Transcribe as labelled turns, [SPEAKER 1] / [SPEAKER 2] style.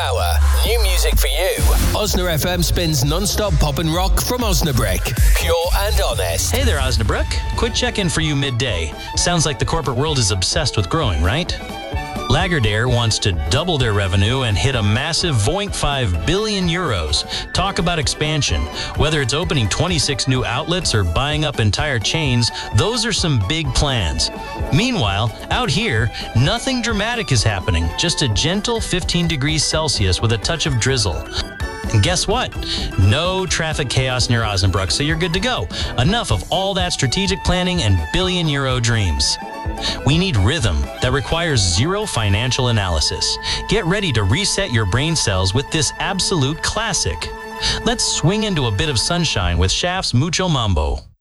[SPEAKER 1] hour. New music for you. Osna FM spins non-stop pop and rock from Osnabrück. Pure and honest.
[SPEAKER 2] Hey there, Osnabrück. Quick check-in for you midday. Sounds like the corporate world is obsessed with growing, right? Lagardère wants to double their revenue and hit a massive 0.5 billion euros. Talk about expansion. Whether it's opening 26 new outlets or buying up entire chains, those are some big plans. Meanwhile, out here, nothing dramatic is happening. Just a gentle 15 degrees Celsius with a touch of drizzle. And guess what? No traffic chaos near Osnabrück, so you're good to go. Enough of all that strategic planning and billion-euro dreams. We need rhythm that requires zero financial analysis. Get ready to reset your brain cells with this absolute classic. Let's swing into a bit of sunshine with Shaft's Mucho Mambo.